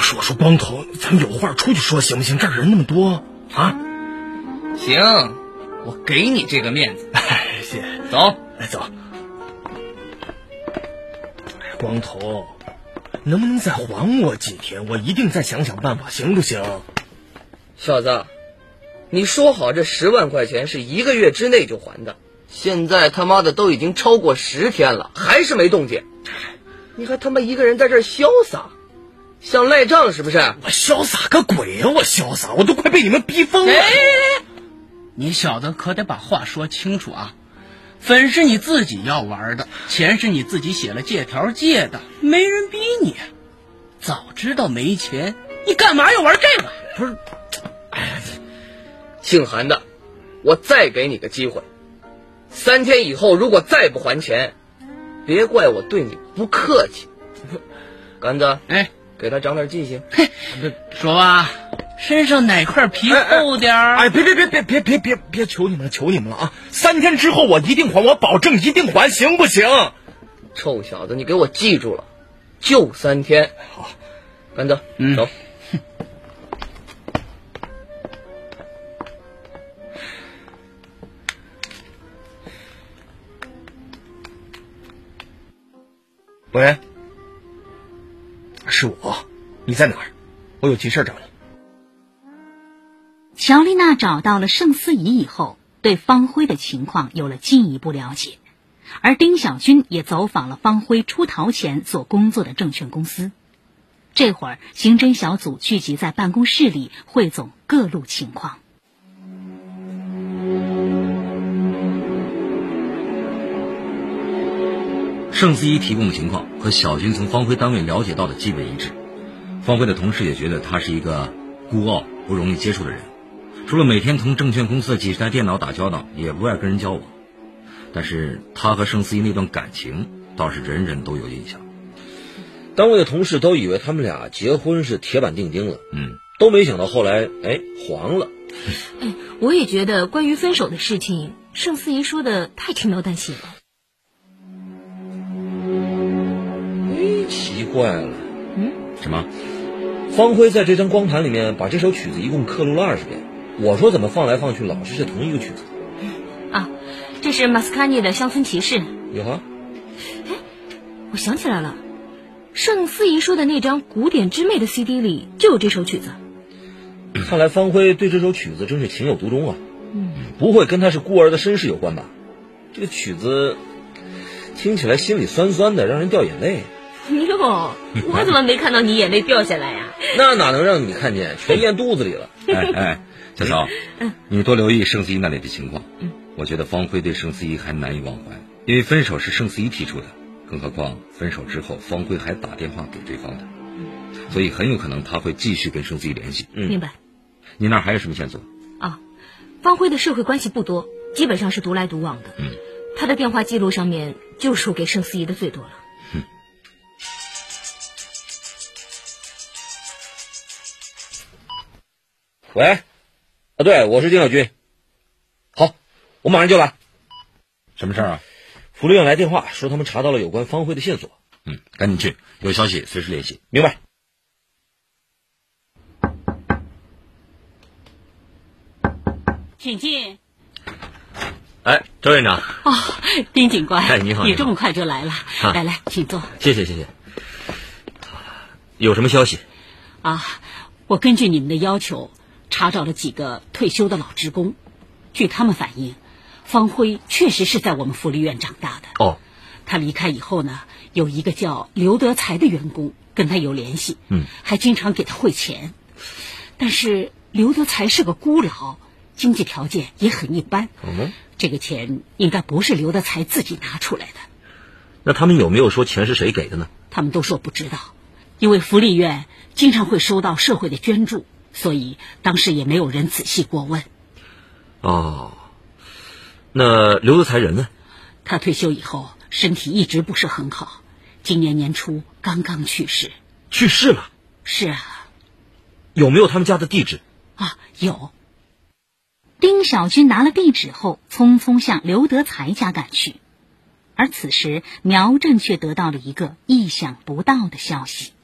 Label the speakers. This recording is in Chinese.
Speaker 1: 说光头，咱们有话出去说行不行？这儿人那么多啊。
Speaker 2: 行，我给你这个面子。
Speaker 1: 谢谢。
Speaker 2: 走，
Speaker 1: 走。光头，能不能再还我几天？我一定再想想办法，行不行？
Speaker 2: 小子，你说好这10万块钱是1个月之内就还的，现在他妈的都已经超过10天了，还是没动静。你还他妈一个人在这儿潇洒，想赖账是不是？
Speaker 1: 我潇洒个鬼呀！我潇洒，我都快被你们逼疯了。
Speaker 3: 你小子可得把话说清楚啊！粉是你自己要玩的，钱是你自己写了借条借的，没人逼你。早知道没钱，你干嘛要玩这个？
Speaker 2: 不是，姓韩的，我再给你个机会，3天以后如果再不还钱，别怪我对你不客气。杆子，给他长点记性。
Speaker 3: 说吧，身上哪块皮厚点儿？
Speaker 1: 别求你们了，求你们了啊！3天之后我一定还，我保证一定还，行不行？
Speaker 2: 臭小子，你给我记住了，就3天。
Speaker 1: 好，
Speaker 2: 杆子，走。
Speaker 1: 喂，是我，你在哪儿？我有急事找你。
Speaker 4: 乔丽娜找到了盛思怡以后，对方辉的情况有了进一步了解，而丁小军也走访了方辉出逃前所工作的证券公司。这会儿，刑侦小组聚集在办公室里，汇总各路情况。
Speaker 5: 盛思怡提供的情况和小军从方辉单位了解到的基本一致，方辉的同事也觉得他是一个孤傲不容易接触的人，除了每天同证券公司的几十台电脑打交道，也不爱跟人交往。但是他和盛思怡那段感情倒是人人都有印象。
Speaker 6: 单位的同事都以为他们俩结婚是铁板钉钉了，都没想到后来黄了。
Speaker 7: 我也觉得关于分手的事情，盛思怡说的太轻描淡写了。
Speaker 6: 奇怪了，
Speaker 5: 什么？
Speaker 6: 方辉在这张光盘里面把这首曲子一共刻录了20遍，我说怎么放来放去老是同一个曲子？
Speaker 7: 这是马斯卡尼的《乡村骑士》。
Speaker 6: 有啊。
Speaker 7: 我想起来了，盛思怡说的那张古典之魅的 CD 里就有这首曲子。
Speaker 6: 看来方辉对这首曲子真是情有独钟啊。不会跟他是孤儿的身世有关吧？这个曲子听起来心里酸酸的，让人掉眼泪。
Speaker 7: 哟，我怎么没看到你眼泪掉下来呀？
Speaker 6: 那哪能让你看见，全咽肚子里了。
Speaker 5: 小乔，你多留意盛思怡那里的情况。我觉得方辉对盛思怡还难以忘怀，因为分手是盛思怡提出的，更何况分手之后方辉还打电话给对方的，所以很有可能他会继续跟盛思怡联系。
Speaker 7: 明白。
Speaker 5: 你那儿还有什么线索？
Speaker 7: 方辉的社会关系不多，基本上是独来独往的。他的电话记录上面就数给盛思怡的最多了。
Speaker 6: 喂，对，我是丁小军。好，我马上就来。
Speaker 5: 什么事儿啊？
Speaker 6: 福利院来电话说他们查到了有关方辉的线索。
Speaker 5: 赶紧去，有消息随时联系。
Speaker 6: 明白。
Speaker 4: 请进。
Speaker 6: 周院长。
Speaker 4: 丁警官。
Speaker 6: 你好。
Speaker 4: 你这么快就来了。来，请坐。
Speaker 6: 谢谢。有什么消息？
Speaker 4: 我根据你们的要求查找了几个退休的老职工，据他们反映，方辉确实是在我们福利院长大的。他离开以后呢，有一个叫刘德才的员工跟他有联系，还经常给他汇钱。但是刘德才是个孤老，经济条件也很一般。这个钱应该不是刘德才自己拿出来的。
Speaker 6: 那他们有没有说钱是谁给的呢？
Speaker 4: 他们都说不知道，因为福利院经常会收到社会的捐助，所以当时也没有人仔细过问。
Speaker 6: 那刘德才人呢？
Speaker 4: 他退休以后身体一直不是很好，今年年初刚刚去世。
Speaker 6: 去世了？
Speaker 4: 是啊。
Speaker 6: 有没有他们家的地址？
Speaker 4: 有。丁小军拿了地址后，匆匆向刘德才家赶去，而此时苗振却得到了一个意想不到的消息。